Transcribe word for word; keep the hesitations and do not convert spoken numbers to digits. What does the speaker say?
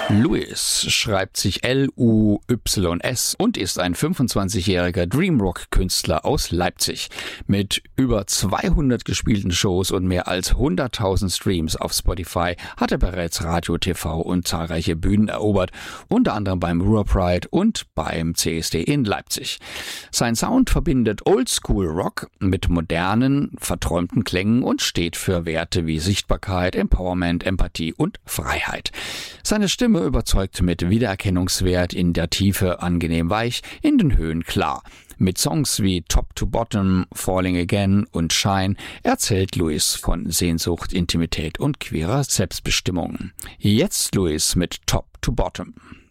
Luis schreibt sich L U Y S und ist ein fünfundzwanzigjähriger Dreamrock-Künstler aus Leipzig. Mit über zweihundert gespielten Shows und mehr als hunderttausend Streams auf Spotify hat er bereits Radio, T V und zahlreiche Bühnen erobert, unter anderem beim Ruhr Pride und beim C S D in Leipzig. Sein Sound verbindet Oldschool-Rock mit modernen, verträumten Klängen und steht für Werte wie Sichtbarkeit, Empowerment, Empathie und Freiheit. Seine Stimme überzeugt mit Wiedererkennungswert, in der Tiefe angenehm weich, in den Höhen klar. Mit Songs wie Top to Bottom, Falling Again und Shine erzählt Luis von Sehnsucht, Intimität und queerer Selbstbestimmung. Jetzt Luis mit Top to Bottom.